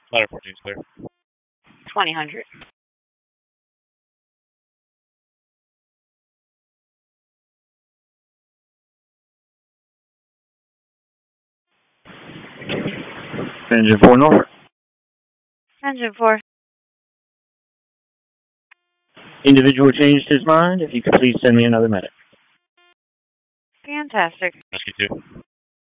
Ladder 14 is clear. 2000. Engine 4 North. Engine 4. Individual changed his mind. If you could please send me another medic. Fantastic. Rescue 2.